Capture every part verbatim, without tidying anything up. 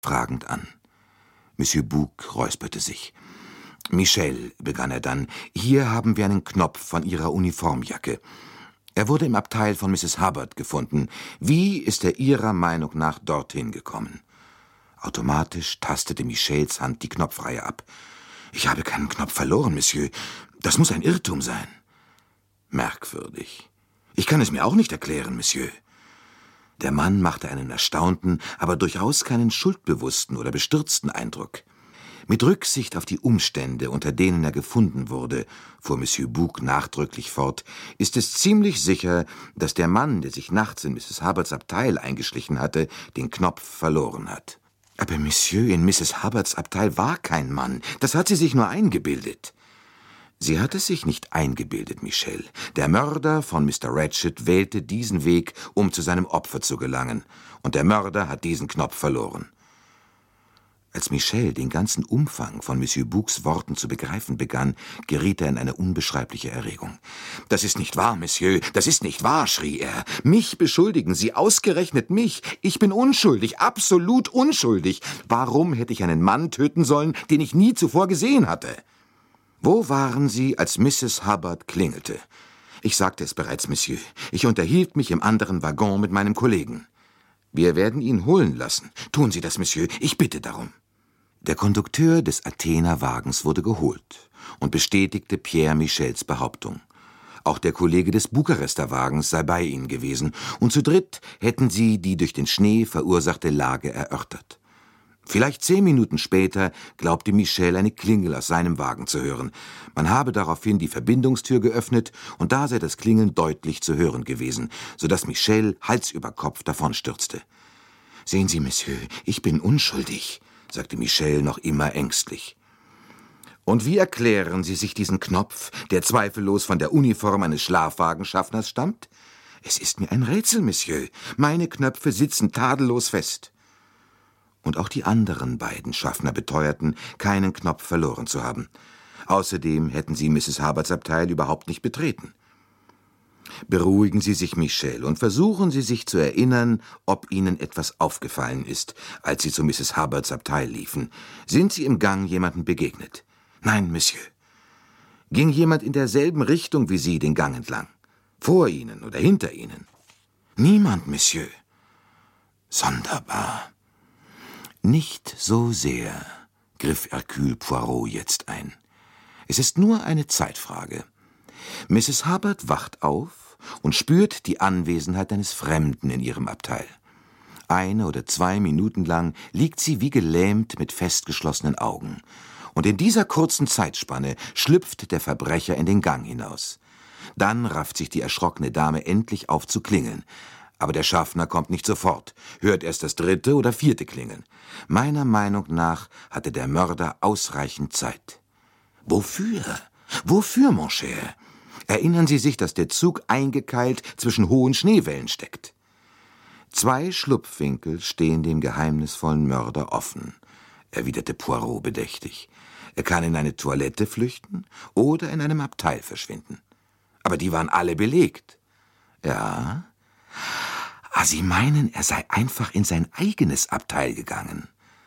fragend an. Monsieur Bouc räusperte sich. »Michel«, begann er dann, »hier haben wir einen Knopf von Ihrer Uniformjacke. Er wurde im Abteil von Misses Hubbard gefunden. Wie ist er Ihrer Meinung nach dorthin gekommen?« Automatisch tastete Michels Hand die Knopfreihe ab. »Ich habe keinen Knopf verloren, Monsieur. Das muss ein Irrtum sein.« »Merkwürdig. Ich kann es mir auch nicht erklären, Monsieur.« Der Mann machte einen erstaunten, aber durchaus keinen schuldbewussten oder bestürzten Eindruck. »Mit Rücksicht auf die Umstände, unter denen er gefunden wurde«, fuhr Monsieur Bouc nachdrücklich fort, »ist es ziemlich sicher, dass der Mann, der sich nachts in Misses Hubbards Abteil eingeschlichen hatte, den Knopf verloren hat.« »Aber Monsieur, in Misses Hubbards Abteil war kein Mann. Das hat sie sich nur eingebildet.« »Sie hat es sich nicht eingebildet, Michel. Der Mörder von Mister Ratchett wählte diesen Weg, um zu seinem Opfer zu gelangen. Und der Mörder hat diesen Knopf verloren.« Als Michel den ganzen Umfang von Monsieur Boucs Worten zu begreifen begann, geriet er in eine unbeschreibliche Erregung. »Das ist nicht wahr, Monsieur, das ist nicht wahr«, schrie er. »Mich beschuldigen Sie, ausgerechnet mich. Ich bin unschuldig, absolut unschuldig. Warum hätte ich einen Mann töten sollen, den ich nie zuvor gesehen hatte?« »Wo waren Sie, als Misses Hubbard klingelte?« »Ich sagte es bereits, Monsieur. Ich unterhielt mich im anderen Waggon mit meinem Kollegen.« »Wir werden ihn holen lassen. Tun Sie das, Monsieur. Ich bitte darum.« Der Kondukteur des Athener-Wagens wurde geholt und bestätigte Pierre Michels Behauptung. Auch der Kollege des Bukarester Wagens sei bei ihnen gewesen, und zu dritt hätten sie die durch den Schnee verursachte Lage erörtert. Vielleicht zehn Minuten später glaubte Michel eine Klingel aus seinem Wagen zu hören. Man habe daraufhin die Verbindungstür geöffnet, und da sei das Klingeln deutlich zu hören gewesen, so dass Michel Hals über Kopf davonstürzte. »Sehen Sie, Monsieur, ich bin unschuldig«, sagte Michel noch immer ängstlich. »Und wie erklären Sie sich diesen Knopf, der zweifellos von der Uniform eines Schlafwagenschaffners stammt?« »Es ist mir ein Rätsel, Monsieur. Meine Knöpfe sitzen tadellos fest.« Und auch die anderen beiden Schaffner beteuerten, keinen Knopf verloren zu haben. Außerdem hätten sie Misses Hubbards Abteil überhaupt nicht betreten. »Beruhigen Sie sich, Michel, und versuchen Sie sich zu erinnern, ob Ihnen etwas aufgefallen ist, als Sie zu Misses Hubbards Abteil liefen. Sind Sie im Gang jemandem begegnet?« »Nein, Monsieur.« »Ging jemand in derselben Richtung wie Sie den Gang entlang? Vor Ihnen oder hinter Ihnen?« »Niemand, Monsieur.« »Sonderbar.« »Nicht so sehr«, griff Hercule Poirot jetzt ein. »Es ist nur eine Zeitfrage. Misses Hubbard wacht auf und spürt die Anwesenheit eines Fremden in ihrem Abteil. Eine oder zwei Minuten lang liegt sie wie gelähmt mit festgeschlossenen Augen. Und in dieser kurzen Zeitspanne schlüpft der Verbrecher in den Gang hinaus. Dann rafft sich die erschrockene Dame endlich auf zu klingeln. Aber der Schaffner kommt nicht sofort, hört erst das dritte oder vierte Klingeln. Meiner Meinung nach hatte der Mörder ausreichend Zeit.« »Wofür? Wofür, mon cher? Erinnern Sie sich, dass der Zug eingekeilt zwischen hohen Schneewellen steckt? Zwei Schlupfwinkel stehen dem geheimnisvollen Mörder offen«, erwiderte Poirot bedächtig. »Er kann in eine Toilette flüchten oder in einem Abteil verschwinden. Aber die waren alle belegt.« »Ja? Ah, Sie meinen, er sei einfach in sein eigenes Abteil gegangen?«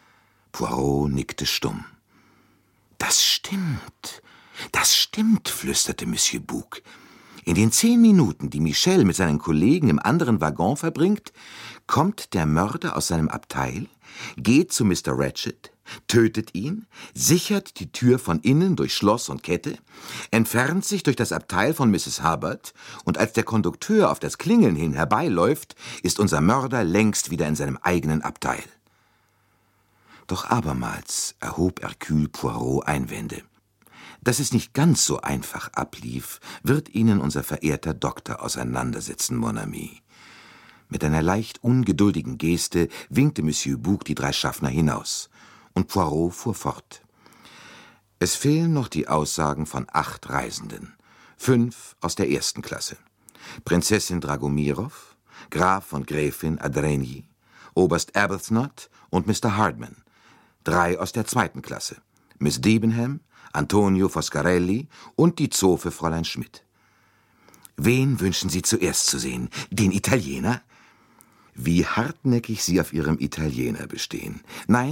Poirot nickte stumm. »Das stimmt, das stimmt«, flüsterte Monsieur Bouc. »In den zehn Minuten, die Michel mit seinen Kollegen im anderen Waggon verbringt, kommt der Mörder aus seinem Abteil, geht zu Mister Ratchett, tötet ihn, sichert die Tür von innen durch Schloss und Kette, entfernt sich durch das Abteil von Misses Hubbard, und als der Kondukteur auf das Klingeln hin herbeiläuft, ist unser Mörder längst wieder in seinem eigenen Abteil.« Doch abermals erhob Hercule Poirot Einwände. Dass es nicht ganz so einfach ablief, wird Ihnen unser verehrter Doktor auseinandersetzen, mon ami. Mit einer leicht ungeduldigen Geste winkte Monsieur Bouc die drei Schaffner hinaus, und Poirot fuhr fort. »Es fehlen noch die Aussagen von acht Reisenden, fünf aus der ersten Klasse. Prinzessin Dragomirow, Graf und Gräfin Adrenyi, Oberst Arbuthnot und Mister Hardman, drei aus der zweiten Klasse, Miss Debenham, Antonio Foscarelli und die Zofe Fräulein Schmidt. Wen wünschen Sie zuerst zu sehen? Den Italiener?« »Wie hartnäckig Sie auf Ihrem Italiener bestehen. Nein,